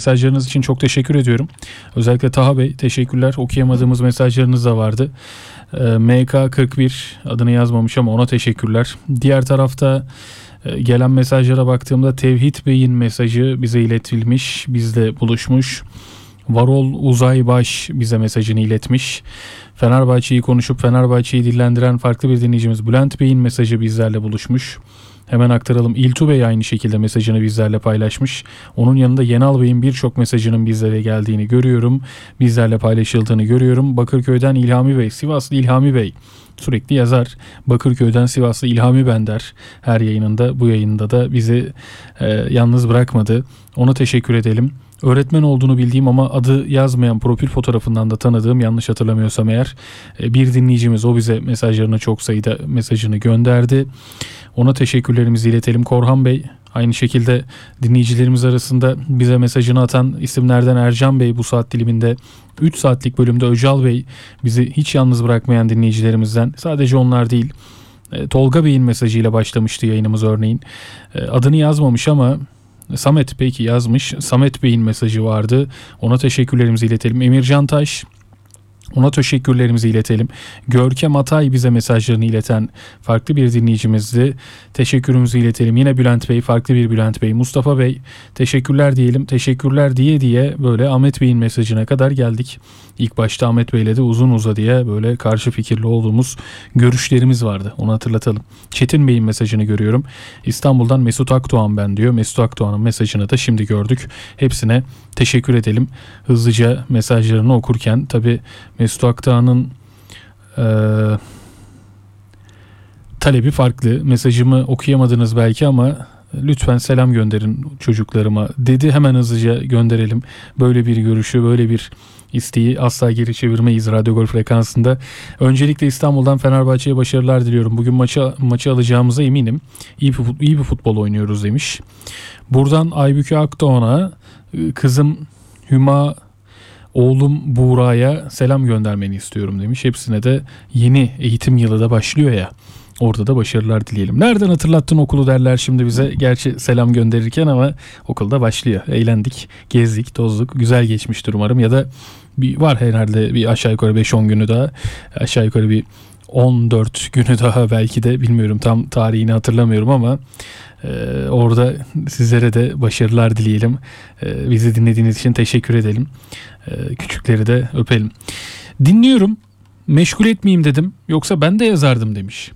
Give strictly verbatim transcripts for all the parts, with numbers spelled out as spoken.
mesajlarınız için çok teşekkür ediyorum. Özellikle Taha Bey, teşekkürler. Okuyamadığımız mesajlarınız da vardı. E, M K kırk bir adını yazmamış ama ona teşekkürler. Diğer tarafta e, gelen mesajlara baktığımda Tevhid Bey'in mesajı bize iletilmiş, bizle buluşmuş. Varol Uzaybaş bize mesajını iletmiş. Fenerbahçe'yi konuşup Fenerbahçe'yi dillendiren farklı bir dinleyicimiz Bülent Bey'in mesajı bizlerle buluşmuş. Hemen aktaralım. İltu Bey aynı şekilde mesajını bizlerle paylaşmış. Onun yanında Yenal Bey'in birçok mesajının bizlere geldiğini görüyorum. Bizlerle paylaşıldığını görüyorum. Bakırköy'den İlhami Bey, Sivaslı İlhami Bey sürekli yazar. Bakırköy'den Sivaslı İlhami ben der. Her yayınında, bu yayında da bizi e, yalnız bırakmadı. Ona teşekkür edelim. Öğretmen olduğunu bildiğim ama adı yazmayan, profil fotoğrafından da tanıdığım, yanlış hatırlamıyorsam eğer, bir dinleyicimiz, o bize mesajlarını, çok sayıda mesajını gönderdi. Ona teşekkürlerimizi iletelim. Korhan Bey aynı şekilde dinleyicilerimiz arasında bize mesajını atan isimlerden. Ercan Bey bu saat diliminde, üç saatlik bölümde Öcal Bey bizi hiç yalnız bırakmayan dinleyicilerimizden. Sadece onlar değil, Tolga Bey'in mesajıyla başlamıştı yayınımız örneğin. Adını yazmamış ama Samet peki yazmış. Samet Bey'in mesajı vardı. Ona teşekkürlerimizi iletelim. Emircan Taş, ona teşekkürlerimizi iletelim. Görkem Atay bize mesajlarını ileten farklı bir dinleyicimizdi. Teşekkürümüzü iletelim. Yine Bülent Bey, farklı bir Bülent Bey. Mustafa Bey, teşekkürler diyelim. Teşekkürler diye diye böyle Ahmet Bey'in mesajına kadar geldik. İlk başta Ahmet Bey'le de uzun uzadıya böyle karşı fikirli olduğumuz görüşlerimiz vardı. Onu hatırlatalım. Çetin Bey'in mesajını görüyorum. İstanbul'dan Mesut Akdoğan ben diyor. Mesut Akdoğan'ın mesajını da şimdi gördük. Hepsine teşekkür edelim. Hızlıca mesajlarını okurken tabii Mesut Akdoğan'ın e, talebi farklı. Mesajımı okuyamadınız belki ama lütfen selam gönderin çocuklarıma dedi. Hemen hızlıca gönderelim. Böyle bir görüşü, böyle bir isteği asla geri çevirmeyiz Radyo Gol frekansında. Öncelikle İstanbul'dan Fenerbahçe'ye başarılar diliyorum. Bugün maçı maçı alacağımıza eminim. İyi bir, iyi bir futbol oynuyoruz demiş. Buradan Aybüke Akdoğan'a, kızım Hüma, oğlum Buğra'ya selam göndermeni istiyorum demiş. Hepsine de yeni eğitim yılı da başlıyor ya. Orada da başarılar dileyelim. Nereden hatırlattın okulu derler şimdi bize. Gerçi selam gönderirken ama okulda başlıyor. Eğlendik, gezdik, tozduk. Güzel geçmiştir umarım. Ya da bir var herhalde bir aşağı yukarı beş on günü daha. Aşağı yukarı bir on dört günü daha belki de, bilmiyorum, tam tarihini hatırlamıyorum ama e, orada sizlere de başarılar dileyelim. E, bizi dinlediğiniz için teşekkür edelim. E, küçükleri de öpelim. Dinliyorum. Meşgul etmeyeyim dedim. Yoksa ben de yazardım demiş.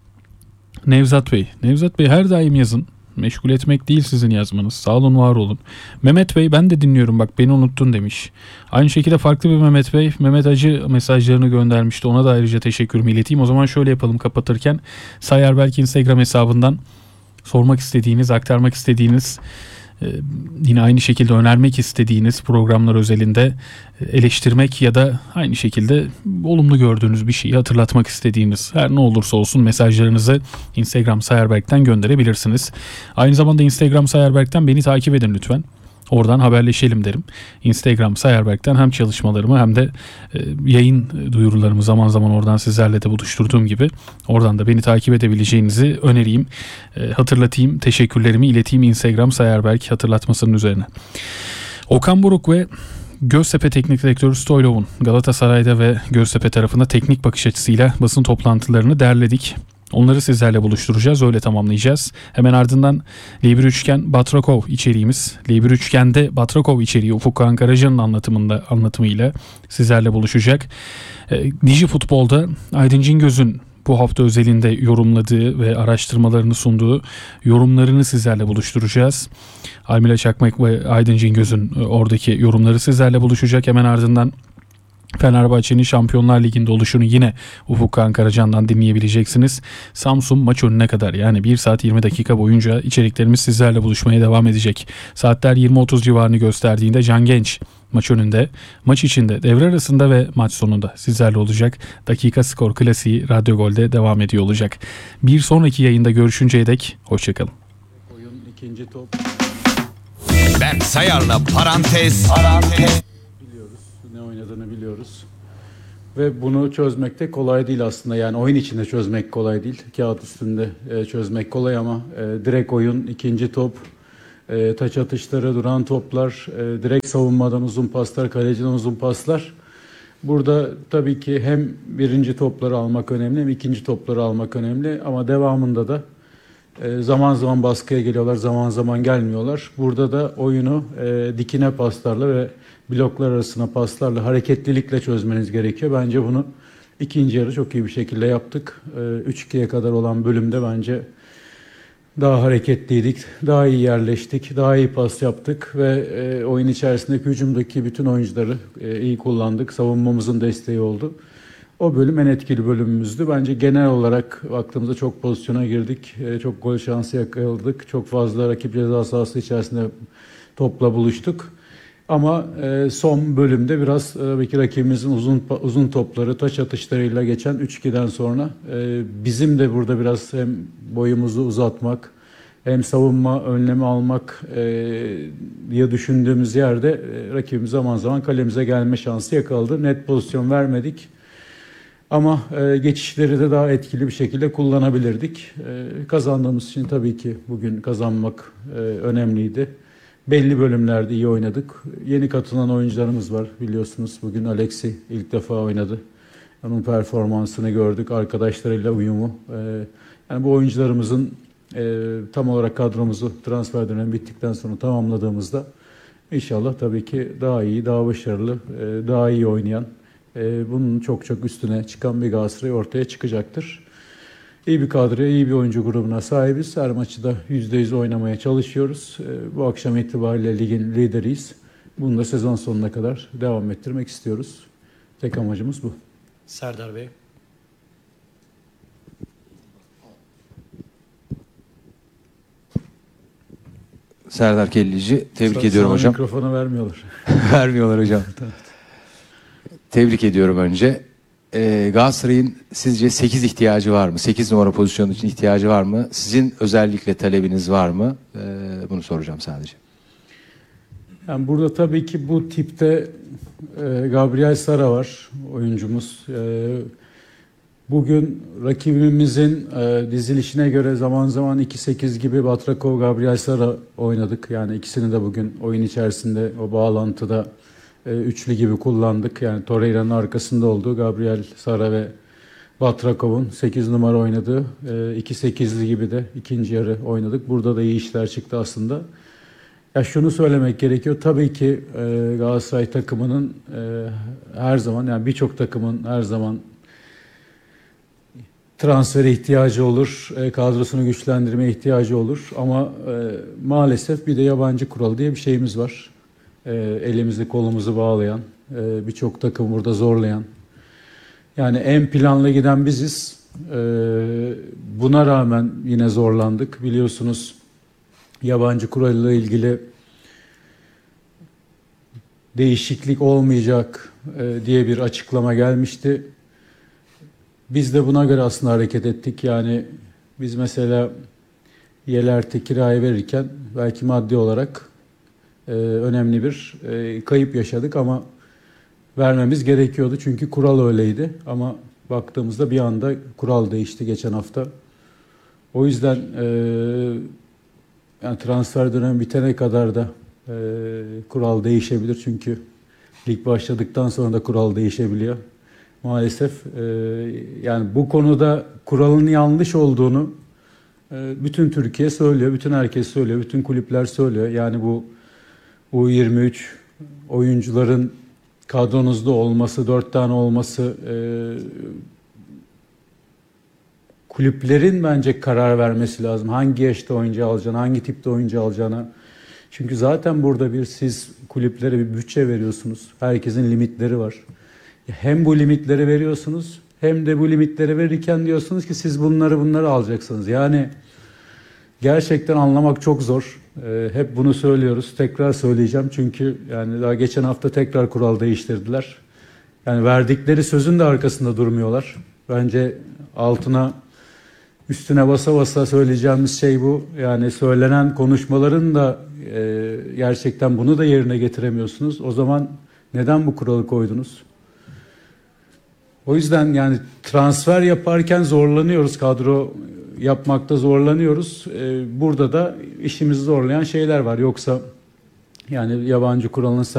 Nevzat Bey. Nevzat Bey her daim yazın. Meşgul etmek değil sizin yazmanız. Sağ olun, var olun. Mehmet Bey, ben de dinliyorum bak, beni unuttun demiş. Aynı şekilde farklı bir Mehmet Bey, Mehmet Acı mesajlarını göndermişti. Ona da ayrıca teşekkürümü ileteyim. O zaman şöyle yapalım kapatırken. Sayar belki Instagram hesabından sormak istediğiniz, aktarmak istediğiniz, yine aynı şekilde önermek istediğiniz programlar özelinde eleştirmek ya da aynı şekilde olumlu gördüğünüz bir şeyi hatırlatmak istediğiniz her ne olursa olsun mesajlarınızı Instagram Sayarberk'ten gönderebilirsiniz. Aynı zamanda Instagram Sayarberk'ten beni takip edin lütfen. Oradan haberleşelim derim. Instagram Sayarberk'ten hem çalışmalarımı hem de e, yayın duyurularımı zaman zaman oradan sizlerle de buluşturduğum gibi oradan da beni takip edebileceğinizi önereyim. E, hatırlatayım, teşekkürlerimi ileteyim Instagram Sayarberk hatırlatmasının üzerine. Okan Buruk ve Göztepe Teknik Direktörü Stoylov'un Galatasaray'da ve Göztepe tarafında teknik bakış açısıyla basın toplantılarını derledik. Onları sizlerle buluşturacağız, öyle tamamlayacağız. Hemen ardından L bir Üçgen Batrakov içeriğimiz. L bir Üçgen'de Batrakov içeriği Ufuk Kağan Karaca'nın anlatımında anlatımıyla sizlerle buluşacak. E, Digi Futbol'da Aydın Cingöz'ün bu hafta özelinde yorumladığı ve araştırmalarını sunduğu yorumlarını sizlerle buluşturacağız. Almila Çakmak ve Aydın Cingöz'ün oradaki yorumları sizlerle buluşacak. Hemen ardından Fenerbahçe'nin Şampiyonlar Ligi'nde oluşunu yine Ufuk Kağan Karacan'dan dinleyebileceksiniz. Samsun maç önüne kadar, yani bir saat yirmi dakika boyunca içeriklerimiz sizlerle buluşmaya devam edecek. Saatler yirmi otuz civarını gösterdiğinde Can Genç maç önünde, maç içinde, devre arasında ve maç sonunda sizlerle olacak. Dakika skor klasiği Radyo Gol'de devam ediyor olacak. Bir sonraki yayında görüşünceye dek hoşçakalın. Oyun ikinci top. Ben Sayar'la parantez. parantez. Ne oynadığını biliyoruz. Ve bunu çözmek de kolay değil aslında. Yani oyun içinde çözmek kolay değil. Kağıt üstünde e, çözmek kolay ama e, direkt oyun, ikinci top, e, taç atışları, duran toplar, e, direkt savunmadan uzun paslar, kaleciden uzun paslar. Burada tabii ki hem birinci topları almak önemli hem ikinci topları almak önemli ama devamında da e, zaman zaman baskıya geliyorlar, zaman zaman gelmiyorlar. Burada da oyunu e, dikine paslarla ve bloklar arasına paslarla, hareketlilikle çözmeniz gerekiyor. Bence bunu ikinci yarı çok iyi bir şekilde yaptık. üç ikiye kadar olan bölümde bence daha hareketliydik, daha iyi yerleştik, daha iyi pas yaptık ve e, oyun içerisindeki hücumdaki bütün oyuncuları e, iyi kullandık. Savunmamızın desteği oldu. O bölüm en etkili bölümümüzdü. Bence genel olarak baktığımızda çok pozisyona girdik, e, çok gol şansı yakaladık, çok fazla rakip ceza sahası içerisinde topla buluştuk. Ama e, son bölümde biraz tabii ki rakibimizin uzun uzun topları, taç atışlarıyla geçen üç ikiden sonra e, bizim de burada biraz hem boyumuzu uzatmak hem savunma önlemi almak e, diye düşündüğümüz yerde e, rakibimiz zaman zaman kalemize gelme şansı yakaladı. Net pozisyon vermedik. Ama e, geçişleri de daha etkili bir şekilde kullanabilirdik. E, kazandığımız için tabii ki bugün kazanmak e, önemliydi. Belli bölümlerde iyi oynadık. Yeni katılan oyuncularımız var biliyorsunuz. Bugün Alexi ilk defa oynadı. Onun performansını gördük. Arkadaşlarıyla uyumu. Ee, yani bu oyuncularımızın e, tam olarak kadromuzu transfer dönemi bittikten sonra tamamladığımızda inşallah tabii ki daha iyi, daha başarılı, e, daha iyi oynayan, e, bunun çok çok üstüne çıkan bir Galatasaray ortaya çıkacaktır. İyi bir kadroya, iyi bir oyuncu grubuna sahibiz. Her maçı da yüzde yüz oynamaya çalışıyoruz. Bu akşam itibariyle ligin lideriyiz. Bunu da sezon sonuna kadar devam ettirmek istiyoruz. Tek amacımız bu. Serdar Bey. Serdar Kellici. Tebrik Sana ediyorum hocam. Mikrofonu vermiyorlar. Vermiyorlar hocam. Tebrik ediyorum önce. Ee, Galatasaray'ın sizce sekiz ihtiyacı var mı? sekiz numara pozisyonu için ihtiyacı var mı? Sizin özellikle talebiniz var mı? Ee, bunu soracağım sadece. Yani burada tabii ki bu tipte e, Gabriel Sara var, oyuncumuz. E, bugün rakibimizin e, dizilişine göre zaman zaman iki sekiz gibi Batrakov, Gabriel Sara oynadık. Yani ikisini de bugün oyun içerisinde o bağlantıda e, üçlü gibi kullandık. Yani Torreira'nın arkasında olduğu Gabriel Sara ve Batrakov'un sekiz numara oynadığı e, iki sekizli gibi de ikinci yarı oynadık. Burada da iyi işler çıktı aslında. Ya şunu söylemek gerekiyor. Tabii ki e, Galatasaray takımının e, her zaman, yani birçok takımın her zaman transfere ihtiyacı olur, e, kadrosunu güçlendirmeye ihtiyacı olur. Ama e, maalesef bir de yabancı kural diye bir şeyimiz var. E, elimizi kolumuzu bağlayan, e, birçok takım burada zorlayan. Yani en planlı giden biziz. E, buna rağmen yine zorlandık. Biliyorsunuz yabancı kuralıyla ilgili değişiklik olmayacak e, diye bir açıklama gelmişti. Biz de buna göre aslında hareket ettik. Yani biz mesela Yelert'e kiraya verirken belki maddi olarak e, önemli bir e, kayıp yaşadık ama vermemiz gerekiyordu. Çünkü kural öyleydi. Ama baktığımızda bir anda kural değişti geçen hafta. O yüzden e, yani transfer dönemi bitene kadar da e, kural değişebilir. Çünkü lig başladıktan sonra da kural değişebiliyor. Maalesef e, yani bu konuda kuralın yanlış olduğunu e, bütün Türkiye söylüyor, bütün herkes söylüyor, bütün kulüpler söylüyor. Yani bu U yirmi üç oyuncuların kadronuzda olması, dört tane olması, e, kulüplerin bence karar vermesi lazım. Hangi yaşta oyuncu alacağını, hangi tipte oyuncu alacağını. Çünkü zaten burada bir siz kulüplere bir bütçe veriyorsunuz. Herkesin limitleri var. Hem bu limitleri veriyorsunuz hem de bu limitleri verirken diyorsunuz ki siz bunları bunları alacaksınız. Yani gerçekten anlamak çok zor. Ee, hep bunu söylüyoruz. Tekrar söyleyeceğim çünkü yani daha geçen hafta tekrar kural değiştirdiler. Yani verdikleri sözün de arkasında durmuyorlar. Bence altına üstüne basa basa söyleyeceğimiz şey bu. Yani söylenen konuşmaların da e, gerçekten bunu da yerine getiremiyorsunuz. O zaman neden bu kuralı koydunuz? O yüzden yani transfer yaparken zorlanıyoruz, kadro yapmakta zorlanıyoruz. Ee, burada da işimizi zorlayan şeyler var. Yoksa yani yabancı kuralının